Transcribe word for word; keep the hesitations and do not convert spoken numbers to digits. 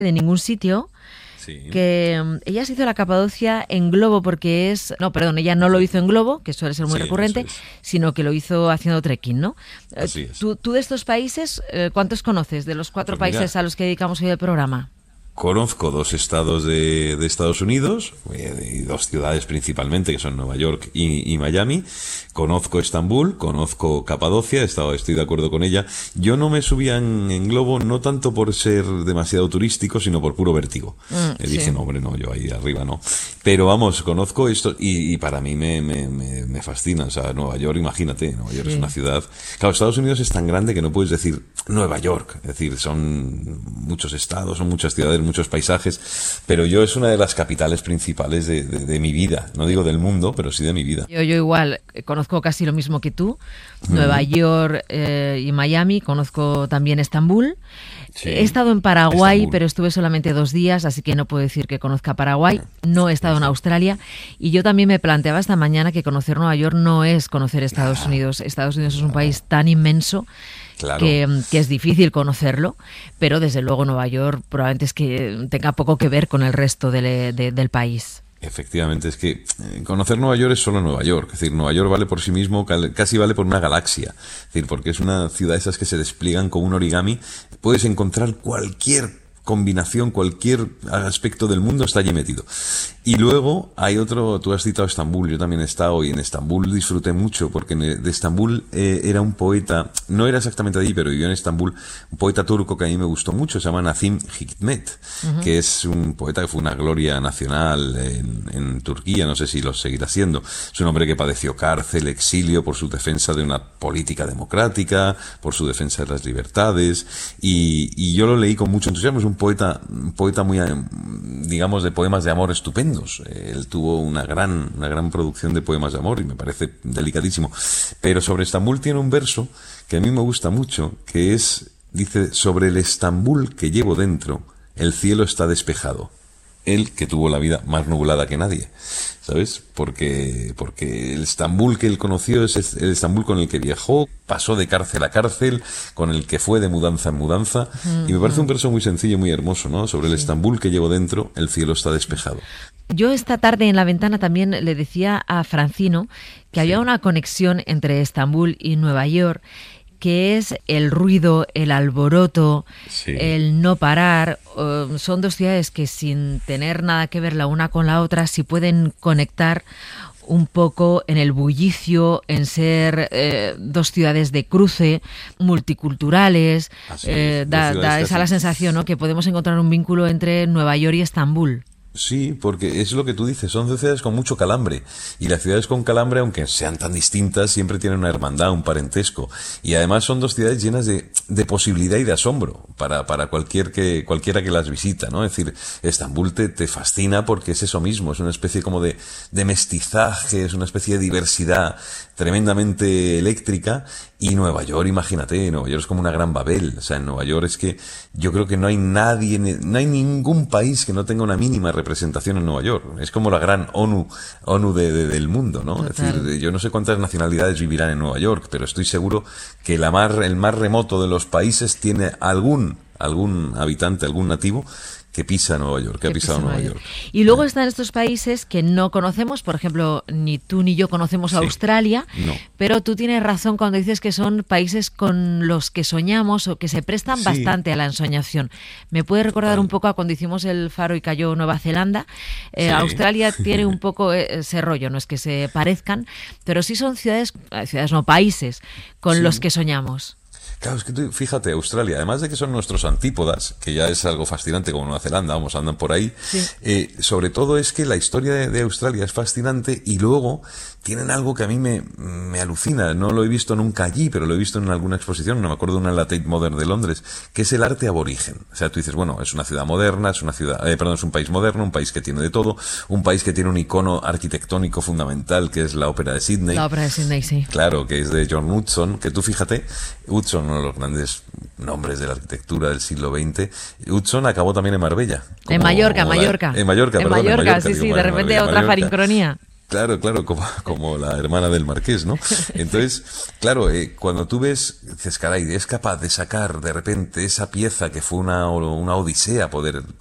de ningún sitio, Sí. que um, ella se hizo la Capadocia en globo porque es... No, perdón, ella no lo hizo en globo, que suele ser muy Sí, recurrente, eso es. sino que lo hizo haciendo trekking, ¿no? Eh, Así es. ¿Tú, tú de estos países, eh, ¿cuántos conoces de los cuatro Pues mira, países a los que dedicamos hoy el programa? conozco dos estados de, de Estados Unidos, eh, y dos ciudades principalmente, que son Nueva York y, y Miami. Conozco Estambul, conozco Capadocia, he estado- estoy de acuerdo con ella. Yo no me subía en, en globo, no tanto por ser demasiado turístico, sino por puro vértigo. Mm, Le sí. dije, no, hombre, no, yo ahí arriba no. Pero vamos, conozco esto y, y para mí me, me, me, me fascina. O sea, Nueva York, imagínate, Nueva York Sí. es una ciudad... Claro, Estados Unidos es tan grande que no puedes decir Nueva York. Es decir, son muchos estados, son muchas ciudades, muchos paisajes, pero yo es una de las capitales principales de, de, de mi vida. No digo del mundo, pero sí de mi vida. Yo, yo igual, eh, conozco casi lo mismo que tú, Nueva York eh, y Miami, conozco también Estambul. Sí. He estado en Paraguay, Estambul. pero estuve solamente dos días, así que no puedo decir que conozca Paraguay. No he estado en Australia y yo también me planteaba esta mañana que conocer Nueva York no es conocer Estados Unidos. Estados Unidos es un país tan inmenso Claro. que, que es difícil conocerlo, pero desde luego Nueva York probablemente es que tenga poco que ver con el resto del, de- del país. Efectivamente, es que eh, conocer Nueva York es solo Nueva York. Es decir, Nueva York vale por sí mismo, cal- casi vale por una galaxia. Es decir, porque es una ciudad de esas que se despliegan como un origami. Puedes encontrar cualquier combinación, cualquier aspecto del mundo está allí metido. Y luego hay otro, tú has citado Estambul, yo también he estado y en Estambul disfruté mucho porque en- de Estambul eh, era un poeta, no era exactamente allí, pero vivió en Estambul, un poeta turco que a mí me gustó mucho, se llama Nazım Hikmet, que es un poeta que fue una gloria nacional en, en Turquía, no sé si lo seguirá siendo. Es un hombre que padeció cárcel, exilio por su defensa de una política democrática, por su defensa de las libertades, y, y yo lo leí con mucho entusiasmo. Es un poeta, un poeta muy, eh, digamos, de poemas de amor estupendos. Eh, Él tuvo una gran, una gran producción de poemas de amor y me parece delicadísimo. Pero sobre Estambul tiene un verso que a mí me gusta mucho, que es, dice, sobre el Estambul que llevo dentro, el cielo está despejado. Él, que tuvo la vida más nublada que nadie, ¿sabes? Porque, porque el Estambul que él conoció es el Estambul con el que viajó, pasó de cárcel a cárcel, con el que fue de mudanza en mudanza, y me parece un verso muy sencillo y muy hermoso, ¿no? Sobre el Estambul que llevo dentro, el cielo está despejado. Yo esta tarde en la ventana también le decía a Francino que había una conexión entre Estambul y Nueva York, que es el ruido, el alboroto, Sí. el no parar. Uh, son dos ciudades que sin tener nada que ver la una con la otra, sí pueden conectar un poco en el bullicio, en ser eh, dos ciudades de cruce, multiculturales. Así Eh, es, dos da, ciudades da que esa la hacen- sensación, ¿no?, que podemos encontrar un vínculo entre Nueva York y Estambul. Sí, porque es lo que tú dices, son dos ciudades con mucho calambre. Y las ciudades con calambre, aunque sean tan distintas, siempre tienen una hermandad, un parentesco. Y además son dos ciudades llenas de, de posibilidad y de asombro para, para cualquier que, cualquiera que las visita, ¿no? Es decir, Estambul te, te fascina porque es eso mismo, es una especie como de, de mestizaje, es una especie de diversidad tremendamente eléctrica. Y Nueva York, imagínate, Nueva York es como una gran Babel. O sea, en Nueva York es que yo creo que no hay nadie, no hay ningún país que no tenga una mínima representación en Nueva York. Es como la gran ONU, ONU de, de- del mundo, ¿no? Es Total. decir, yo no sé cuántas nacionalidades vivirán en Nueva York, pero estoy seguro que la más, el más remoto de los países tiene algún, algún habitante, algún nativo que pisa Nueva York, que ha que pisado pisa Nueva Nueva York. York. Y luego están estos países que no conocemos, por ejemplo, ni tú ni yo conocemos Sí. Australia, No. pero tú tienes razón cuando dices que son países con los que soñamos o que se prestan Sí. bastante a la ensoñación. Me puede recordar Total. un poco a cuando hicimos el Faro y cayó Nueva Zelanda. Eh, Sí. Australia tiene un poco eh, ese rollo, no es que se parezcan, pero sí son ciudades, eh, ciudades no, países con Sí. los que soñamos. Claro, es que tú, fíjate, Australia, además de que son nuestros antípodas, que ya es algo fascinante como Nueva Zelanda, vamos, andan por ahí, Sí. eh, sobre todo es que la historia de, de Australia es fascinante y luego tienen algo que a mí me, me alucina, no lo he visto nunca allí, pero lo he visto en alguna exposición, no me acuerdo de una en la Tate Modern de Londres, que es el arte aborigen. O sea, tú dices, bueno, es una ciudad moderna, es una ciudad, eh, perdón, es un país moderno, un país que tiene de todo, un país que tiene un icono arquitectónico fundamental, que es la Ópera de Sydney. La ópera de Sydney, sí. Claro, que es de John Hudson, que tú fíjate, Hudson, uno de los grandes nombres de la arquitectura del siglo veinte, Hudson acabó también en Marbella. En como Mallorca, la- Mallorca. En Mallorca, En perdón, Mallorca, en Mallorca, sí, digo, sí, de en repente Marbella, otra Mallorca. farincronía. Claro, claro, como, como la hermana del marqués, ¿no? Entonces, claro, eh, cuando tú ves, dices, caray, es capaz de sacar de repente esa pieza que fue una, una odisea poder